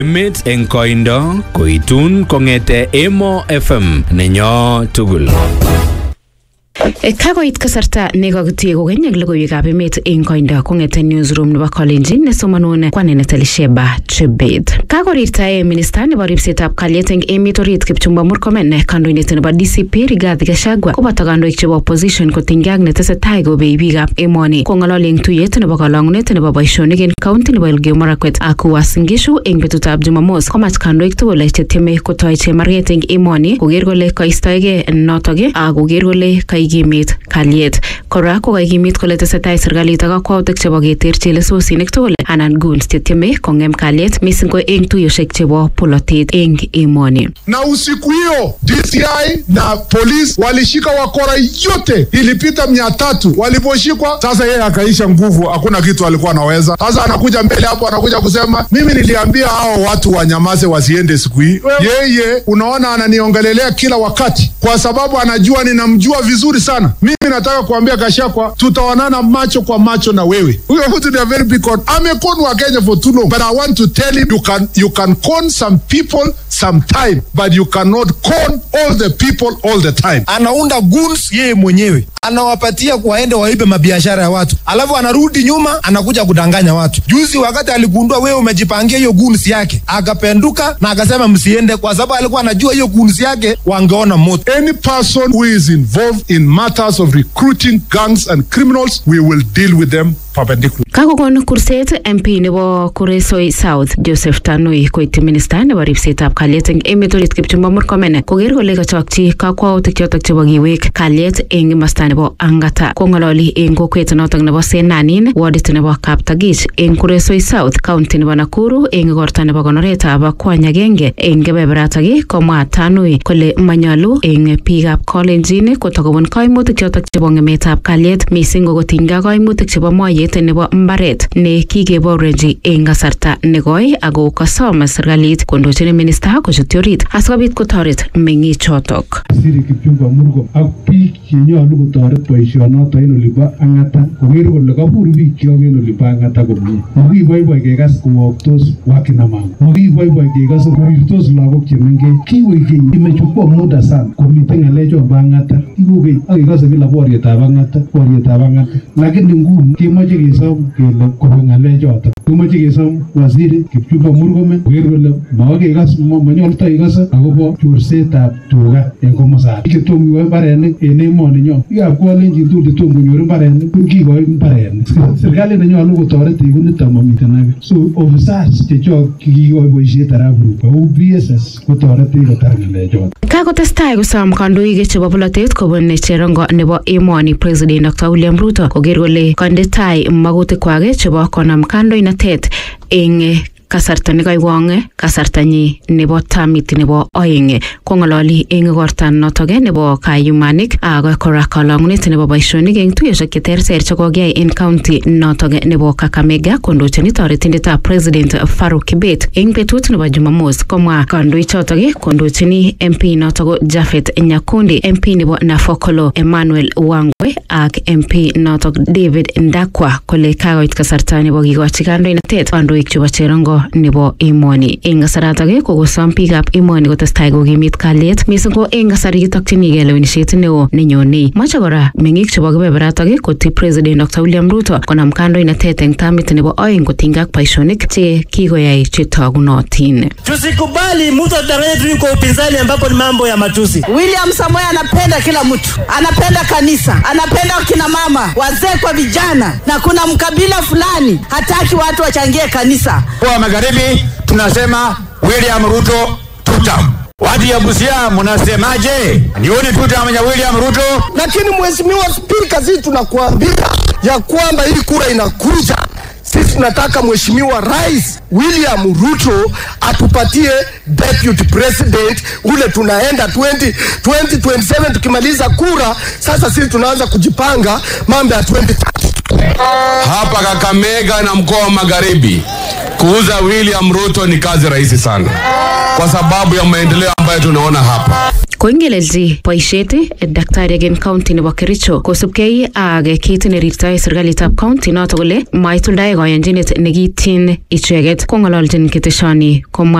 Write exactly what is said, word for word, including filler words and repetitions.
Mit eng koindo koitun kongete Emo F M nenyo tugul. Kakoit kasarta nekakitiye kokeny ak logoiwekab emet eng koindo kongete newsroom nebo Kalenjin nesomanun kwanenet Elisheba Chebet. Kakorirtae minister nebo ripsetab kalyet eng emet orit Kipchumba Murkomen, kandoindet nebo D C P Rigathi Gachagua koboto kandoik chebo opposition kotinygei ak netesetai kobei biikab emoni kong'ololi eng tuyet nebo kalang'unet nebo boisionik eng county nebo Elgeyo Marakwet ak Uasin Gishu eng betutab Jumamos komach kandoik tugul chetieme kotoi chemarget eng emoni koker kole kaistoegei notok ak koker kole kaikimit kalyet. Kora ko kaikimit kole tesetai serikalit ak akwautik chebo keter chelesosinik tugul anan goons chetieme kong'em kalyet mising ko eng tuyoshek chebo polotet eng emoni. Na usiku hiyo D C I na polisi walishika wakora yote, ilipita mia tatu. Waliposhikwa sasa yeye akaisha nguvu, hakuna kitu alikuwa anaweza. Sasa anakuja mbele hapo anakuja kusema mimi niliambia hao watu wanyamaze wasiende siku hii. Yeye unaona ananiongelelea kila wakati kwa sababu anajua ninamjua vizuri sana. Mimi nataka kuambia Gachagua tutaonana macho kwa macho na wewe. Huyo mtu ni a very big con. Amekonwa Kenya for too long, but I want to tell him you can you can con some people sometime, but you cannot con all the people all the time. Anaunda goons yeye mwenyewe, anawapatia kuwaende waibe mabiashara ya watu, alafu anarudi nyuma anakuja kudanganya watu. Juzi wakati aligundua wewe umejipangia hiyo goons yake, akapenduka na akasema msiende kwa sababu alikuwa anajua hiyo goons yake wangeona moto. Any person who is involved in matters of recruiting gangs and criminals, we will deal with them perpendicular. Kakokon kurset M P nebo Kuresoi South Joseph Tanui koiti minister nebo ripsetab kalyet eng emet orit Kipchumba Murkomen koker kole kachokchi kakwautik chotok chebo kiwek kalyet eng imasta nebo Angata. Kong'ololi eng kokwet notok nebo Senanin, wardit nebo Kaptagich eng Kuresoi South, county nebo Nakuru eng igorta nebo konoretab kwony agenge eng kebeberatak komwa Tanui kole manyalu eng biikab Kalenjin kotokobun kaimutik chotok chebo ng'emetab kalyet mising ko kotinygei kaimutik chebo moyet nebo mbaret ne kikeborwenji eng kasarta nekoi ako kasom serikalit kondochin minister kochut orit asikobit kotoret meng'ik chotok. Siri Kipchumba Murkomen ak biik chenyolu kotoret boisionoto en olibo Ang'ata koker kole kabur biik kyok en olibo Ang'ata komie. Makiboiboi kekas kowoktos wakina mama, makiboiboi kekas korirtos lagok chemengech. Kiwek keny imechukua muda sana komiten ng'alecho bo Ang'ata, kikokeny ak kekase kila borietab Ang'ata borietab Ang'ata, lakini nguni kemoche kesom kele kobek ng'alechoto. Kemoche kesom waziri Kipchumba Murkomen koker kole makekas manyolu takekase akobo chorsetab tuga eng komosa. Chetom kiwai mbarenik en emoni nyo, biikab Kalenjin tugul chetom konyor mbarenik kikoi mbarenik. Serikalit nenyolu kotoret ikunito mamiten age. So officers chechok kikikoi boisiet arap Ruto kou B S S kotoret kotar ng'alechoto. Kakotestai kosom kandoik chebo polotet kobun cherongo nebo emoni President Doctor William Ruto koker kole konde tai magutikwak chebo konam kandoinatet eng kasarta nekaiwong kasartanyi nebo tamit nebo oeng. Kong'ololi eng igorta notok nebo kayumanik ak kora kalang'unet nebo boisionik eng tuyoshek cheterter chekokiyai eng county notok nebo Kakamega kondochini toretindetab President Faruk Kibet eng betut nebo Jumamos komwa kandoichotok kondochini M P notok Japhet Nyakundi, M P nebo Nafokolo Emmanuel Wangwe ak M P notok David Ndakwa kole kakoit kasarta nebo kikochi kandoinatet kandoik chebo cherongo nebo emoni. Eng kasaratak kokosom biikab emoni kotestai kokimit kalyet mising ko eng kasari kitokchinigei lewenisiet neo nenyonei. Moche kora meng'ik chebo kebeberatak koti President Doctor William Ruto konam kandoinatet eng tamit nebo oeng kotinygei ak boisionik che kikoyai chetogunotin. Tusikubali mtu atanganye tu yuko upinzani ambapo ni mambo ya matusi. William Samoei anapenda kila mtu, anapenda kanisa, anapenda kina mama, wazee kwa vijana, na kuna mkabila fulani hataki watu wachangie kanisa. Kwa magharibi tunasema William Ruto tutam. Watu ya Busia mnasemaje? Nione tutam ya William Ruto. Lakini mheshimiwa Spika, sisi tunakuambia ya kwamba hii kura inakuja. Sisi tunataka mheshimiwa Rais William Ruto atupatie deputy president ule tunaenda twenty twenty-seven tukimaliza kura. Sasa sisi tunaanza kujipanga mambo ya twenty thirty. Hapa Kakamega na mkoa wa Magharibi kuuza William Ruto ni kazi rahisi sana. kwa sababu ya maendeleo ambayo tunaona hapa. Koingelelji boisiet daktari egen county nebo Kericho kosubkei ak kit nerirtoi serikalitab county noto kole maituldae koyanchinet nekityin icheket kong'ololjin keteshoni komwa